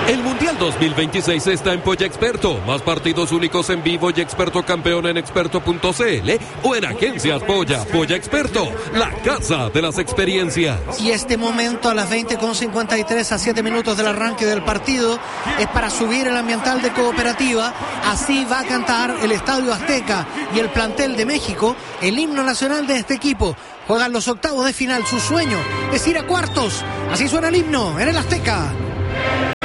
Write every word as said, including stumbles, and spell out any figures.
El Mundial dos mil veintiséis está en Polla Experto. Más partidos únicos en vivo y experto campeón en experto punto c l o en Agencias Polla. Polla Experto, la casa de las experiencias. Y este momento a las veinte con cincuenta y tres, a siete minutos del arranque del partido, es para subir el ambiental de Cooperativa. Así va a cantar el Estadio Azteca y el plantel de México el himno nacional de este equipo. Juegan los octavos de final. Su sueño es ir a cuartos. Así suena el himno en el Azteca.